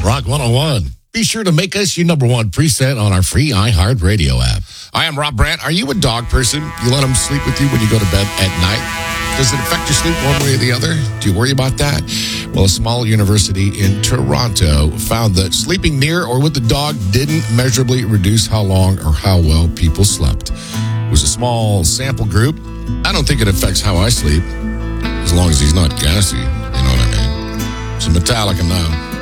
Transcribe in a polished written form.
Rock 101. Be sure to make us your number one preset on our free iHeartRadio app. I am Rob Brandt. Are you a dog person? You let them sleep with you when you go to bed at night? Does it affect your sleep one way or the other? Do you worry about that? Well, a small university in Toronto found that sleeping near or with the dog didn't measurably reduce how long or how well people slept. It was a small sample group. I don't think it affects how I sleep, as long as he's not gassy. You know what I mean? It's Metallica now.